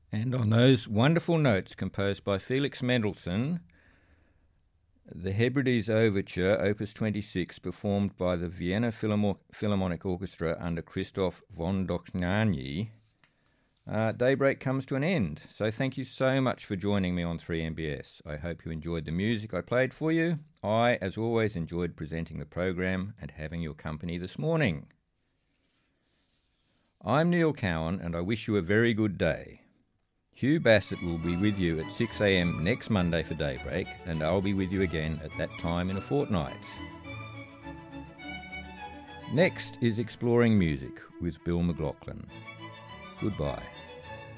And on those wonderful notes composed by Felix Mendelssohn, the Hebrides Overture, Opus 26, performed by the Vienna Philharmonic Orchestra under Christoph von Dohnanyi, Daybreak comes to an end. So thank you so much for joining me on 3MBS. I hope you enjoyed the music I played for you. I, as always, enjoyed presenting the program and having your company this morning. I'm Neil Cowan, and I wish you a very good day. Hugh Bassett will be with you at 6 a.m. next Monday for Daybreak, and I'll be with you again at that time in a fortnight. Next is Exploring Music with Bill McLaughlin. Goodbye.